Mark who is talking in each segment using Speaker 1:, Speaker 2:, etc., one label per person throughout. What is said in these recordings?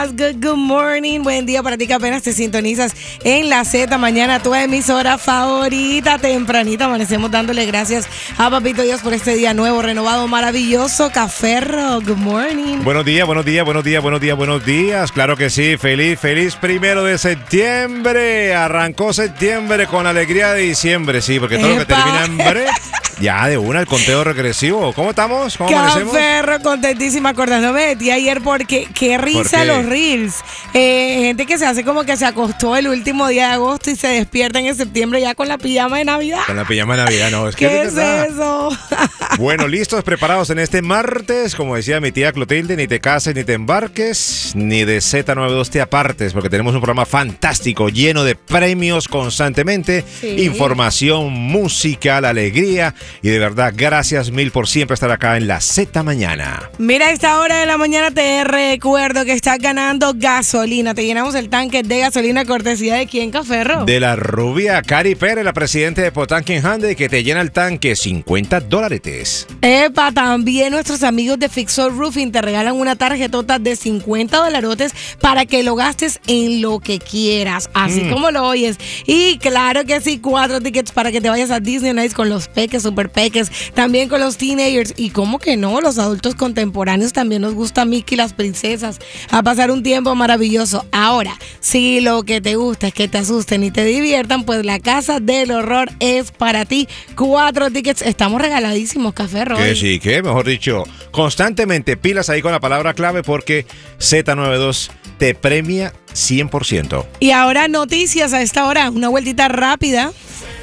Speaker 1: Good morning, buen día para ti que apenas te sintonizas en la Z Mañana, tu emisora favorita. Tempranito amanecemos dándole gracias a Papito Dios por este día nuevo, renovado, maravilloso. Caferro, good morning.
Speaker 2: Buenos días. Claro que sí, feliz 1 de septiembre. Arrancó septiembre con alegría de diciembre, sí, porque todo lo que termina en bre, ya de una, el conteo regresivo. ¿Cómo estamos? ¿Cómo amanecemos?
Speaker 1: Caferro, contentísima, acordándome de ti ayer porque qué risa los reels. Gente que se hace como que se acostó el último día de agosto y se despiertan en septiembre ya con la pijama de Navidad.
Speaker 2: Con la pijama de Navidad, no.
Speaker 1: ¿Qué es eso?
Speaker 2: Bueno, listos, preparados en este martes. Como decía mi tía Clotilde, ni te cases ni te embarques, ni de Z92 te apartes, porque tenemos un programa fantástico, lleno de premios constantemente, información, música, la alegría, y de verdad, gracias mil por siempre estar acá en la Z Mañana.
Speaker 1: Mira, a esta hora de la mañana te recuerdo que estás ganando gasolina. Te llenamos el tanque de gasolina, cortesía de ¿quién, Caferro?
Speaker 2: De la rubia Cari Pérez, la presidenta de Potanquen Hyundai, que te llena el tanque $50.
Speaker 1: Epa, también nuestros amigos de Fixor Roofing te regalan una tarjetota de $50 para que lo gastes en lo que quieras, así como lo oyes. Y claro que sí, 4 tickets para que te vayas a Disney Nights con los peques, super peques, también con los teenagers. Y cómo que no, los adultos contemporáneos también nos gusta Mickey y las princesas. A pasar un tiempo maravilloso. Ahora, si lo que te gusta es que te asusten y te diviertan, pues la Casa del Horror es para ti. 4 tickets, estamos regaladísimos, Caferro.
Speaker 2: Que sí, que mejor dicho, constantemente pilas ahí con la palabra clave porque Z92 te premia 100%.
Speaker 1: Y ahora noticias a esta hora, una vueltita rápida.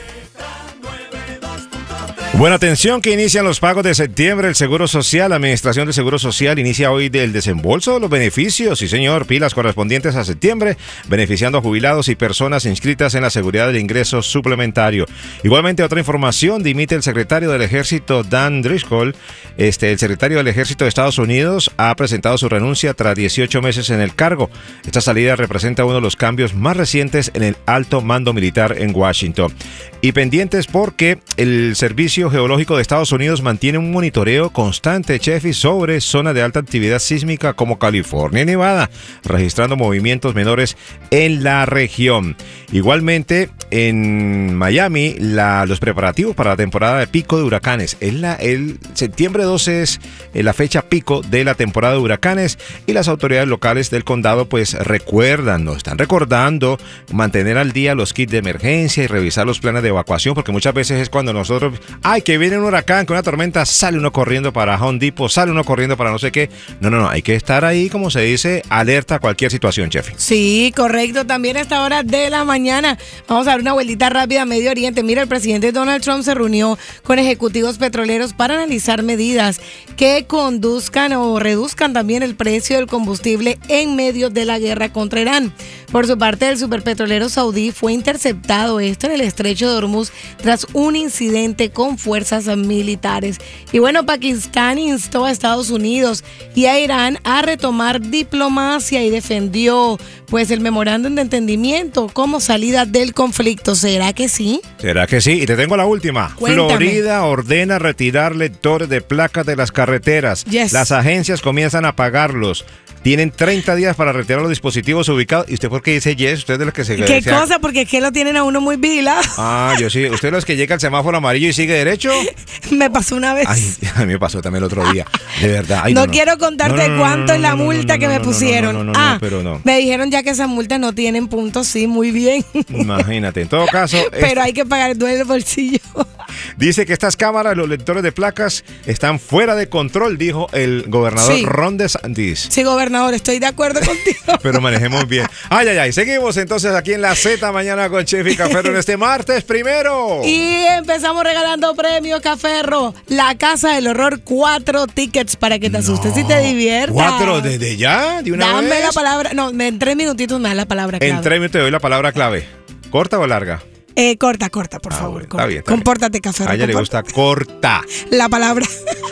Speaker 2: Buena atención, que inician los pagos de septiembre. El Seguro Social, la Administración del Seguro Social, inicia hoy del desembolso de los beneficios. Sí, señor, pilas correspondientes a septiembre, beneficiando a jubilados y personas inscritas en la seguridad del ingreso suplementario. Igualmente, otra información, dimite el secretario del Ejército, Dan Driscoll. El secretario del Ejército de Estados Unidos ha presentado su renuncia tras 18 meses en el cargo. Esta salida representa uno de los cambios más recientes en el alto mando militar en Washington. Y pendientes porque el Servicio Geológico de Estados Unidos mantiene un monitoreo constante, Chefi, sobre zonas de alta actividad sísmica como California y Nevada, registrando movimientos menores en la región. Igualmente, en Miami, los preparativos para la temporada de pico de huracanes. El septiembre 12 es la fecha pico de la temporada de huracanes, y las autoridades locales del condado pues están recordando mantener al día los kits de emergencia y revisar los planes de evacuación, porque muchas veces es cuando nosotros, que viene un huracán, que una tormenta, sale uno corriendo para Home Depot, sale uno corriendo para no sé qué. No, hay que estar ahí, como se dice, alerta a cualquier situación, Chef.
Speaker 1: Sí, correcto. También a esta hora de la mañana vamos a dar una vueltita rápida a Medio Oriente. Mira, el presidente Donald Trump se reunió con ejecutivos petroleros para analizar medidas que conduzcan o reduzcan también el precio del combustible en medio de la guerra contra Irán. Por su parte, el superpetrolero saudí fue interceptado en el estrecho de Hormuz tras un incidente con fuerzas militares. Y bueno, Pakistán instó a Estados Unidos y a Irán a retomar diplomacia y defendió pues el memorándum de entendimiento como salida del conflicto. ¿Será que sí?
Speaker 2: ¿Será que sí? Y te tengo la última.
Speaker 1: Cuéntame.
Speaker 2: Florida ordena retirar lectores de placas de las carreteras.
Speaker 1: Yes.
Speaker 2: Las agencias comienzan a pagarlos. Tienen 30 días para retirar los dispositivos ubicados. ¿Y usted por qué dice yes? ¿Usted de los que se...
Speaker 1: ¿Qué cosa? Porque es que lo tienen a uno muy vigilado.
Speaker 2: Yo sí. ¿Usted de los que llega al semáforo amarillo y sigue derecho?
Speaker 1: Me pasó una vez.
Speaker 2: A mí me pasó también el otro día. De verdad.
Speaker 1: No quiero contarte cuánto es la multa que me pusieron.
Speaker 2: Pero no.
Speaker 1: Me dijeron ya que esas multas no tienen puntos. Sí, muy bien.
Speaker 2: Imagínate. En todo caso...
Speaker 1: Pero hay que pagar, duele el bolsillo.
Speaker 2: Dice que estas cámaras, los lectores de placas, están fuera de control, dijo el gobernador Ron DeSantis.
Speaker 1: Sí, gobernador, estoy de acuerdo contigo.
Speaker 2: Pero manejemos bien. Seguimos entonces aquí en la Z Mañana con Chef y Caferro en este martes 1.
Speaker 1: Y empezamos regalando premios, Caferro. La Casa del Horror, 4 tickets para que te asustes y te diviertas.
Speaker 2: 4 desde ya, de una vez.
Speaker 1: Dame la palabra, en 3 minutitos me das la palabra clave.
Speaker 2: En 3 minutos te doy la palabra clave. ¿Corta o larga?
Speaker 1: Corta, por favor.
Speaker 2: Bueno, está bien.
Speaker 1: Compórtate, Caferro.
Speaker 2: A ella le gusta corta.
Speaker 1: La palabra.